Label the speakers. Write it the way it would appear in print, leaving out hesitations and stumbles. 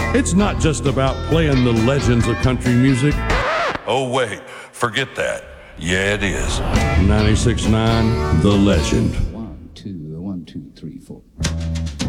Speaker 1: It's not just about playing the legends of country music.
Speaker 2: Oh, wait, forget that. Yeah, it is.
Speaker 1: 96.9 The Legend.
Speaker 3: 1, 2, 1, 2, 3, 4.